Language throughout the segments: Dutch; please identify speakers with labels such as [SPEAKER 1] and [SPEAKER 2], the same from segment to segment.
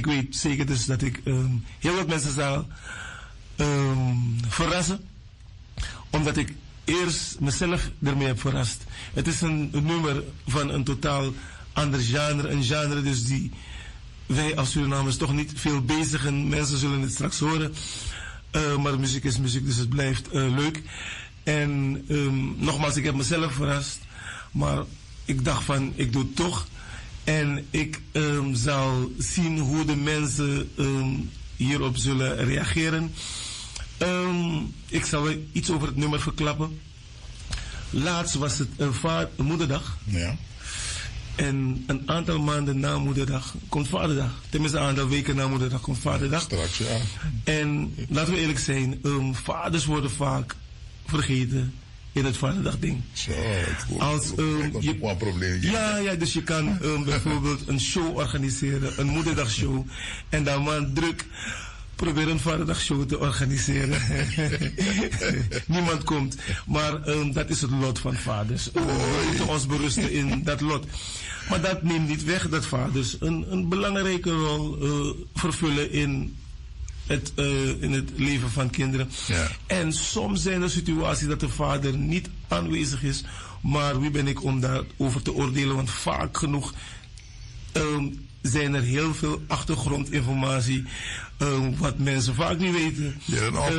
[SPEAKER 1] ik weet zeker dus dat ik heel wat mensen zal verrassen. Omdat ik eerst mezelf ermee heb verrast. Het is een nummer van een totaal ander genre. Een genre dus die wij als Surinamers toch niet veel bezigen. Mensen zullen het straks horen. Maar muziek is muziek, dus het blijft leuk. En nogmaals, ik heb mezelf verrast. Maar ik dacht van, ik doe het toch. En ik zal zien hoe de mensen hierop zullen reageren. Ik zal iets over het nummer verklappen. Laatst was het moederdag.
[SPEAKER 2] Ja.
[SPEAKER 1] En een aantal maanden na moederdag komt vaderdag. Tenminste een aantal weken na moederdag komt vaderdag.
[SPEAKER 2] Straks, ja.
[SPEAKER 1] En laten we eerlijk zijn, vaders worden vaak vergeten in het vaderdagding.
[SPEAKER 2] Zo,
[SPEAKER 1] als
[SPEAKER 2] je een probleem.
[SPEAKER 1] Ja, dus je kan bijvoorbeeld een show organiseren, een moederdagshow. En dan maar druk proberen een vaderdagshow te organiseren. Niemand komt. Maar dat is het lot van vaders. We moeten ons berusten in dat lot. Maar dat neemt niet weg dat vaders een belangrijke rol vervullen in het leven van kinderen.
[SPEAKER 2] Ja.
[SPEAKER 1] En soms zijn er situaties dat de vader niet aanwezig is. Maar wie ben ik om daarover te oordelen? Want vaak genoeg zijn er heel veel achtergrondinformatie wat mensen vaak niet weten.
[SPEAKER 2] Ja, nee, maar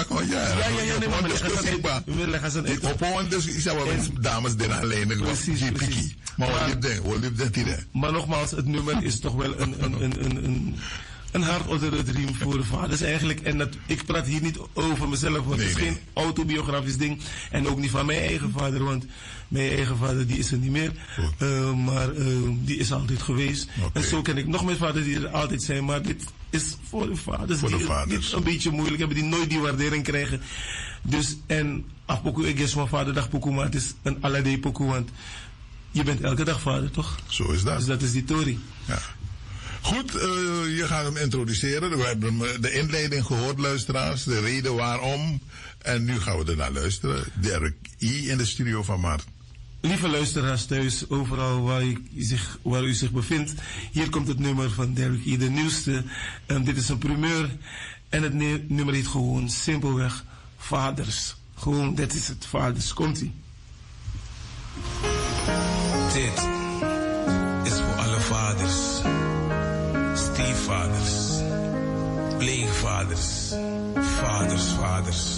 [SPEAKER 1] we leggen ze uit.
[SPEAKER 2] Op dus is wel dames die alleen
[SPEAKER 1] precies.
[SPEAKER 2] Maar wat liep dit?
[SPEAKER 1] Maar nogmaals, het nummer is toch wel een hart onder het riem voor vaders eigenlijk. En ik praat hier niet over mezelf, want het is geen autobiografisch ding. En ook niet van mijn eigen vader, want mijn eigen vader die is er niet meer. Maar die is altijd geweest. Okay. En zo ken ik nog meer vaders die er altijd zijn. Maar dit is voor de vaders die een beetje moeilijk hebben, die nooit die waardering krijgen. Dus, en afpoku, ik is mijn vaderdag pokoe, maar het is een allerlei pokoe, want je bent elke dag vader, toch?
[SPEAKER 2] Zo is dat.
[SPEAKER 1] Dus dat is die Tori.
[SPEAKER 2] Ja. Goed, je gaat hem introduceren. We hebben de inleiding gehoord, luisteraars. De reden waarom. En nu gaan we ernaar luisteren. Derek I. in de studio van Maarten.
[SPEAKER 1] Lieve luisteraars thuis, overal waar u zich bevindt. Hier komt het nummer van Derek I. De nieuwste. Dit is een primeur. En het nummer heet gewoon simpelweg Vaders. Gewoon, dat is het. Vaders. Komt-ie.
[SPEAKER 3] Dit is voor alle vaders. Stiefvaders, pleegvaders, vaders.